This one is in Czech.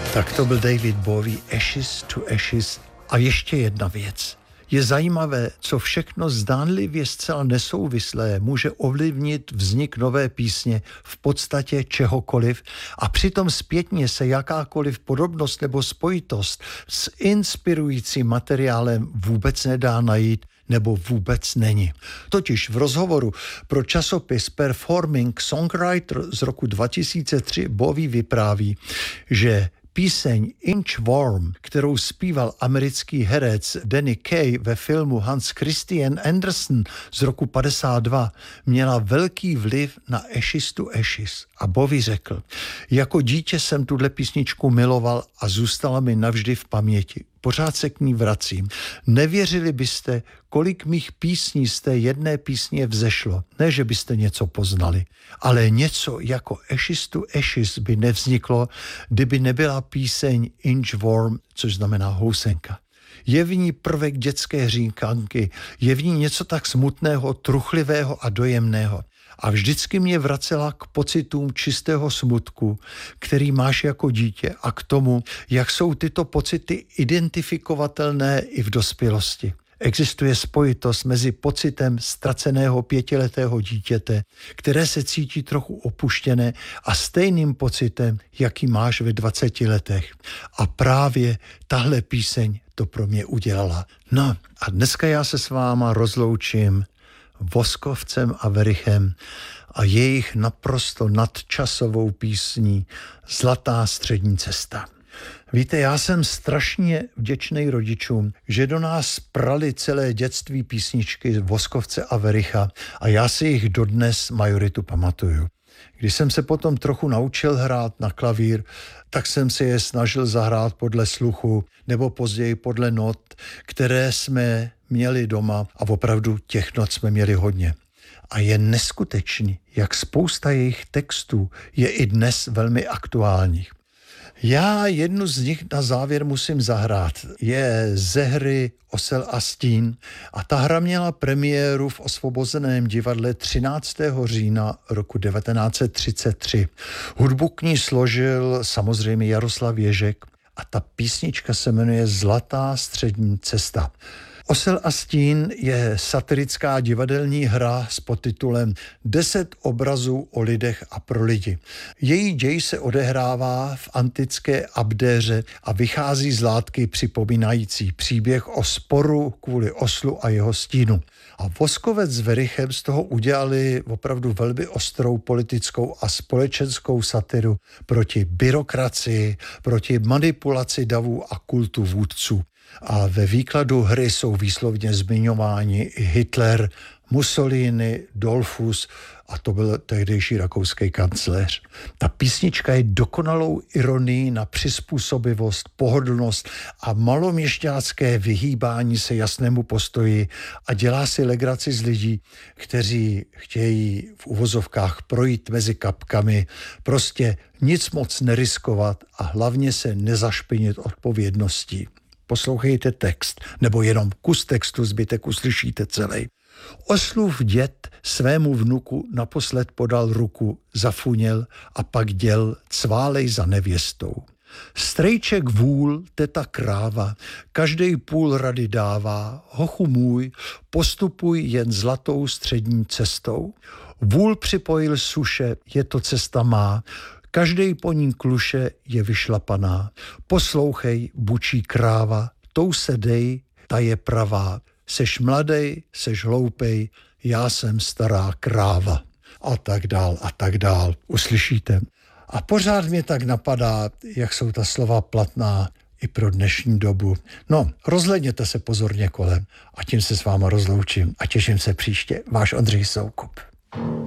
Tak to byl David Bowie, Ashes to Ashes. A ještě jedna věc. Je zajímavé, co všechno zdánlivě zcela nesouvislé může ovlivnit vznik nové písně v podstatě čehokoliv a přitom zpětně se jakákoliv podobnost nebo spojitost s inspirujícím materiálem vůbec nedá najít nebo vůbec není. Totiž v rozhovoru pro časopis Performing Songwriter z roku 2003 Bowie vypráví, že píseň Inchworm, kterou zpíval americký herec Danny Kaye ve filmu Hans Christian Andersen z roku 52, měla velký vliv na Ashes to Ashes. A Bowie řekl, jako dítě jsem tuhle písničku miloval a zůstala mi navždy v paměti. Pořád se k ní vracím. Nevěřili byste, kolik mých písní z té jedné písně vzešlo. Ne, že byste něco poznali, ale něco jako Ashes to Ashes by nevzniklo, kdyby nebyla píseň Inchworm, což znamená housenka. Je v ní prvek dětské hříkanky, je v ní něco tak smutného, truchlivého a dojemného. A vždycky mě vracela k pocitům čistého smutku, který máš jako dítě a k tomu, jak jsou tyto pocity identifikovatelné i v dospělosti. Existuje spojitost mezi pocitem ztraceného 5letého dítěte, které se cítí trochu opuštěné, a stejným pocitem, jaký máš ve 20 letech. A právě tahle píseň to pro mě udělala. No a dneska já se s váma rozloučím Voskovcem a Werichem a jejich naprosto nadčasovou písní Zlatá střední cesta. Víte, já jsem strašně vděčný rodičům, že do nás prali celé dětství písničky Voskovce a Wericha a já si jich dodnes majoritu pamatuju. Když jsem se potom trochu naučil hrát na klavír, tak jsem se je snažil zahrát podle sluchu nebo později podle not, které jsme měli doma, a opravdu těch not jsme měli hodně. A je neskutečný, jak spousta jejich textů je i dnes velmi aktuálních. Já jednu z nich na závěr musím zahrát. Je ze hry Osel a stín a ta hra měla premiéru v Osvobozeném divadle 13. října roku 1933. Hudbu k ní složil samozřejmě Jaroslav Ježek a ta písnička se jmenuje Zlatá střední cesta. Osel a stín je satirická divadelní hra s podtitulem 10 obrazů o lidech a pro lidi. Její děj se odehrává v antické Abdéře a vychází z látky připomínající příběh o sporu kvůli oslu a jeho stínu. A Voskovec s Werichem z toho udělali opravdu velmi ostrou politickou a společenskou satiru proti byrokracii, proti manipulaci davů a kultu vůdců. A ve výkladu hry jsou výslovně zmiňováni i Hitler, Mussolini, Dollfuss a to byl tehdejší rakouský kancléř. Ta písnička je dokonalou ironií na přizpůsobivost, pohodlnost a maloměšťácké vyhýbání se jasnému postoji a dělá si legraci z lidí, kteří chtějí v uvozovkách projít mezi kapkami, prostě nic moc neriskovat a hlavně se nezašpinit odpovědností. Poslouchejte text, nebo jenom kus textu, zbytek uslyšíte celý. Oslův děd svému vnuku naposled podal ruku, zafuněl a pak děl cválej za nevěstou. Strejček vůl, teta kráva, každej půl rady dává, hochu můj, postupuj jen zlatou střední cestou. Vůl připojil suše, je to cesta má, každej po ní kluše je vyšlapaná. Poslouchej, bučí kráva, tou se dej, ta je pravá. Seš mladej, seš hloupej, já jsem stará kráva. A tak dál. Uslyšíte? A pořád mě tak napadá, jak jsou ta slova platná i pro dnešní dobu. No, rozhlédněte se pozorně kolem a tím se s váma rozloučím a těším se příště. Váš Ondřej Soukup.